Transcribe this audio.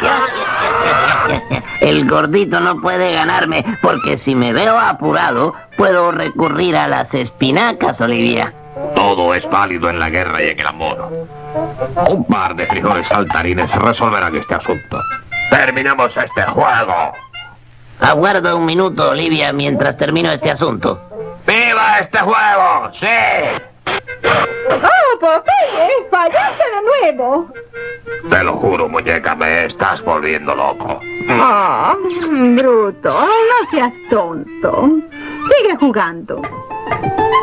El gordito no puede ganarme, porque si me veo apurado, puedo recurrir a las espinacas, Olivia. Todo es válido en la guerra y en el amor. Un par de frijoles saltarines resolverán este asunto. ¡Terminamos este juego! Aguarda un minuto, Olivia, mientras termino este asunto. ¡Viva este juego! ¡Sí! ¡Oh, Popeye! ¡Fallaste de nuevo! Te lo juro, muñeca, me estás volviendo loco. Oh, bruto, no seas tonto. Sigue jugando.